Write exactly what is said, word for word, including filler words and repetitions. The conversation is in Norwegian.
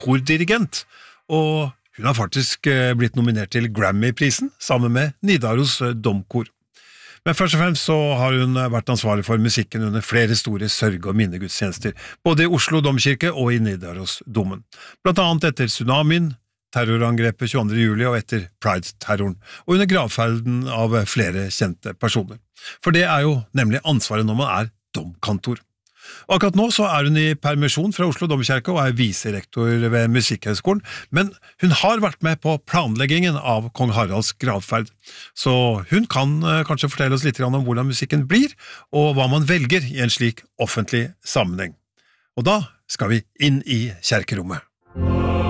kordirigent, og hun har faktisk blitt nominert til Grammy-prisen sammen med Nidaros domkor. Men først og fremst så har hun vært ansvarlig for musikken under flere store sørge- og minnegudstjenester, både i Oslo domkirke og i Nidarosdomen. Blant annet etter tsunamien, terrorangrepet tjueandre juli og etter Pride-terroren, og under gravferden av flere kjente personer. For det er jo nemlig ansvaret når man er domkantor. Og akkurat nå så er hun i permisjon fra Oslo domkirke og er viserektor ved Musikkhøgskolen, men hun har vært med på planleggingen av kong Haralds gravferd, så hun kan eh, kanskje fortelle oss litt om hvordan musikken blir, og hva man velger i en slik offentlig sammenheng. Og da skal vi inn i kjerkerommet.